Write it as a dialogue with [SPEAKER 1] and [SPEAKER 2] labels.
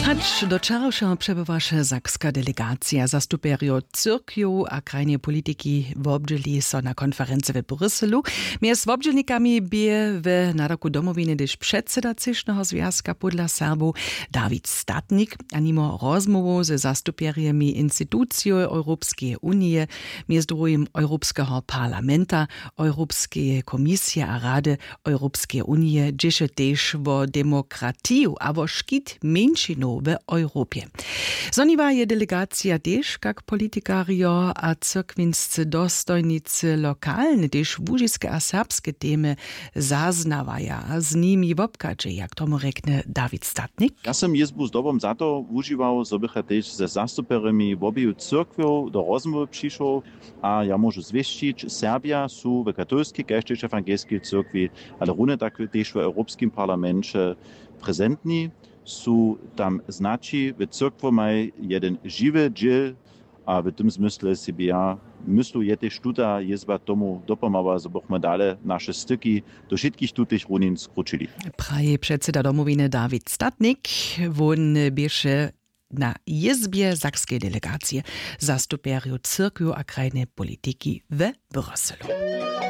[SPEAKER 1] Hacz do czarosza przebywaše sakska delegacja zastuperio cyrkwiu a krajnie polityki wobdźeli so na konferencji w Bryselu. Między wobdźelnikami bie w Narodku Domowiny też przedseda Cysznego Związka podla Serbów Dawid Statnik, a nimo rozmowu ze zastuperiami instytucji Europejskiej Unii, między drugim Europejskiego Parlamenta, Europejskiej Komisji a Rady Europejskiej Unii, dzieje też o demokratiju, a o szkit mniejszynów w Europie. Zoniwa je delegacja też, jak politikario a cyrkwinscy dostojnicy lokalne, też wóżiskie a serbskie temy zaznawaja, a z nimi wopkacze, jak tomu rekne Dawid Statnik.
[SPEAKER 2] Ja sam jezbu z dobom za to używał, żebycha też ze zastuperami w obie cyrkwiów do rozmowy przyszło, a ja mogę zwieścić, Serbia są w katolskiej, też ewangelskiej cyrkwi, ale równie tak też w Europejskim Parlamencie prezentni. Są tam znaczy, w cyrkwu mają jeden żywy dziel, a w tym smysle sobie ja myślę, że też tutaj jezba tomu dopomagała, żebyśmy dalej nasze styki do wszystkich tutaj runin skrócili.
[SPEAKER 1] Praje przedseda Domowiny Dawid Statnik, on bieše na jezbie sakskiej delegacji zastuperiu cyrkwiu a krajnej polityki w Bryselu.